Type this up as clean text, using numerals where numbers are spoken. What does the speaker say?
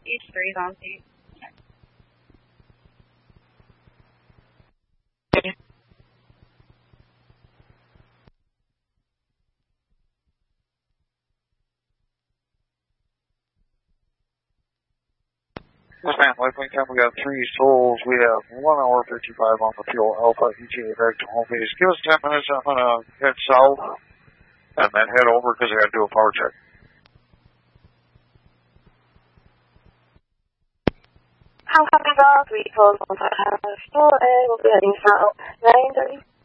Each 3's on seat. Yes, ma'am. Likely time we got 3 souls. We have 1 hour 55 on the fuel. Alpha ETA back to home base. Give us 10 minutes. I'm going to head south and then head over because I got to do a power check. Alpha Bravo 3 calls on 5 hours. 4A will be heading south. 9:30.